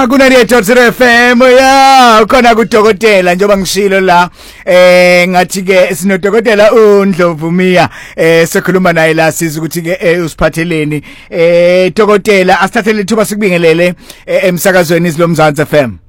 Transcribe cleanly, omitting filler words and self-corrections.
Kuna-98.0 FM ya khona kudokotela njengoba ngishilo la ngathi ke sinodokotela uNdlovu Miya sekhuluma naye la siza ukuthi ke usiphatheleni dokotela asithathele ithuba sikubingelele emsakazweni izilomzansi FM.